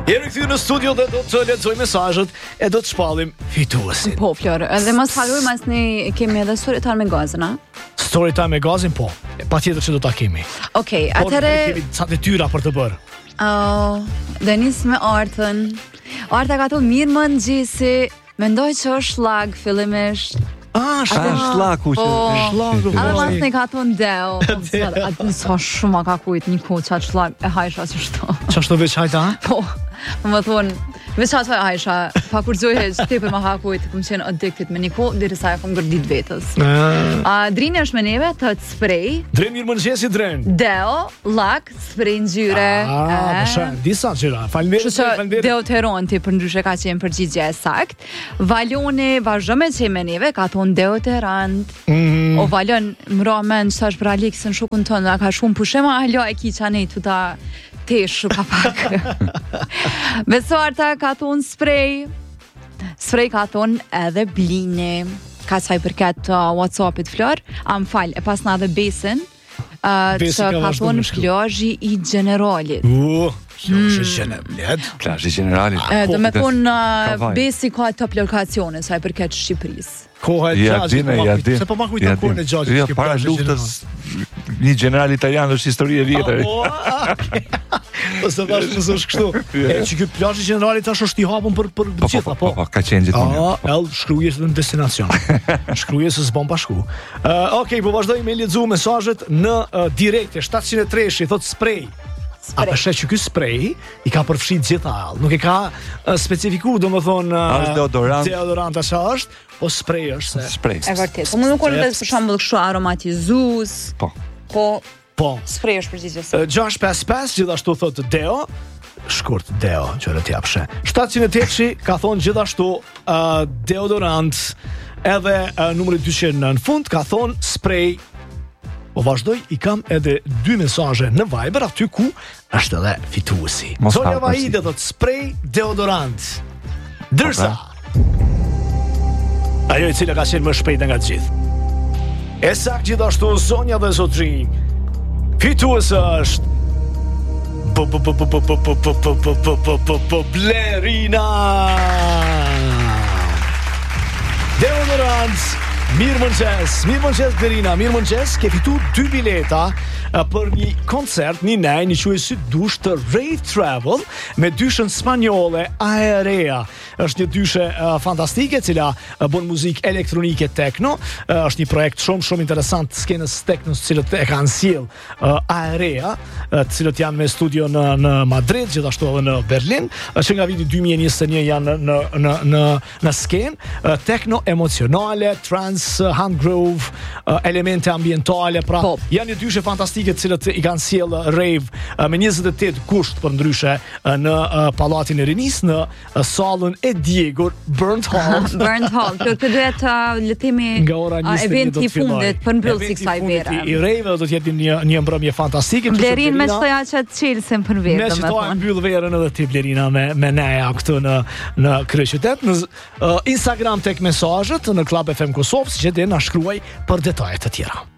Jemi këthy në studio dhe do të lexoj mesazhet e do të shpallim fituesin. Po, Flor, edhe mos harroj mas ne kemi edhe storytime me gazën, a? Storytime me gazin, po. Patjetër që do ta kemi. Okej, Por atëre ne kemi ca detyra për të bërë. Denis me Artën. Arta ka thonë mirë mëngjesi, mendoj që është lag fillimisht. Shlaku që Shlaku. Edhe mas ne ka thonë deo. Atë nësa shumë ka kujt një kohë qatë shlag e hajsha që shto. Çfarë veç hajta? Po, më thonë, veç atë e hajsha, pa kur gjohet që te për më ka kujt, këm qenë addicted me një kohë, diri sa e kom gërdit vetës. Drini është me neve të spray. Dren mirë mëngjesi Dren. Deo, lak, spray ngjyre. Disa gjëra. Kështu që Faleminderit. deoteranti për ndryshe ka qenë përgjigje e sakt. Valoni vazhdo me që me neve, ka thonë deoterant. O Valon, mra men që është për Alexën shukun tonë, ka shumë pushema alo e kiqa ne të ta tesh ka pak. Besuarta ka thonë spray. Spray ka thonë edhe Blini. Ka qaj përket WhatsAppit Flor. Am fal, e pas na dhe Besin. Besi Që ka ka vazhdu thonë me shkru. plazhi i Generalit. Është gjenerat. plazhi generalit. Do me thonë vaj. Besi ka top lokacione sa i përket Shqipërisë. Koha e Ja gjagjit. din. Se po ma kujton kohën e gjagjit. Jo, që para plazhi luftës një general italian është histori e vjetër. Po se tash nëse është kështu. E që ky plazhi Gjenerali tash është i hapur për gjitha, po. Po, ka qenë gjithmonë. Shkruaj në destinacion. Shkruaj se s'bën pa shku. Okej, po vazhdoj me lexu mesazhet në direkte 703 thot spray. A përshë që ky spray i ka përfshit gjitha all. Nuk e ka specifiku, domethënë Është deodorant. Deodorant asha është, po spray është se. Spray. E vërtet. Po më nuk është për shembull kështu aromatizues. Po. Po. Spray është përgjithësi. 655 gjithashtu thot Deo. Shkurt Deo, që rëti apshe. 708 ka thonë gjithashtu deodorant. Edhe numri 200 në fund ka thonë spray. Po vazhdoj, i kam edhe 2 mesazhe në Viber aty ku është edhe fituesi. Mos Sonja harro, Vahide thot spray deodorant. Dërsa ajo e cila ka qenë më shpejt nga të gjithë. E sakt gjithashtu Sonja dhe Zotrin. Fituesi është Blerina. Deodorant. Mirëmëngjes Blerina, mirëmëngjes, ke fitu 2 bileta për një koncert, një quajtur dush të Rave Travel me dyshën spanjolle Aerea. Është një dyshe fantastike, cila bën muzikë elektronike techno. Është një projekt shumë interesant të skenës techno, cilët e kanë sjell Aerea, të cilët janë me studio në Madrid, gjithashtu edhe në Berlin, që nga viti 2021 janë në skenë techno emocionale, trance, hand groove, elemente ambientale, pra janë një dyshe fantastike të cilët i kanë sjell rave me 28 kusht për ndryshe në Pallatin e Rinis, në sallën e Diegur, Burnt Hall. Burnt Hall, këtë duhet le të themi eventi i fundit për mbyllje kësaj vere. I rave do të jetë një mbrëmje fantastike. Blerin me çtoja që të çelsin për vetë, me çtoja mbyll verën edhe ti Blerina me neja këtu në kryeqytet, në Instagram tek mesazhet në Club FM Kosovë, që dhe na shkruaj për detajet të tjera.